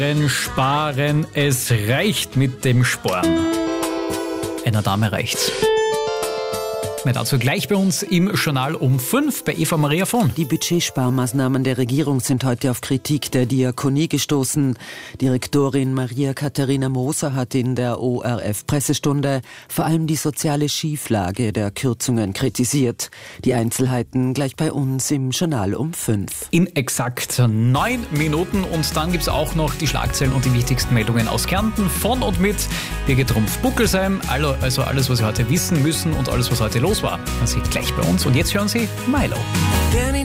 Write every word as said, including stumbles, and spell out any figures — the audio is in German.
Sparen, es reicht mit dem Sparen. Einer Dame reicht's. Mehr dazu gleich bei uns im Journal um fünf bei Eva Maria von. Die Budgetsparmaßnahmen der Regierung sind heute auf Kritik der Diakonie gestoßen. Direktorin Maria Katharina Moser hat in der O R F-Pressestunde vor allem die soziale Schieflage der Kürzungen kritisiert. Die Einzelheiten gleich bei uns im Journal um fünf. In exakt neun Minuten und dann gibt's auch noch die Schlagzeilen und die wichtigsten Meldungen aus Kärnten von und mit Birgit Rumpf-Buckelsheim. Also alles, was Sie heute wissen müssen und alles, was heute los war, das sieht gleich bei uns. Und jetzt hören Sie Milo.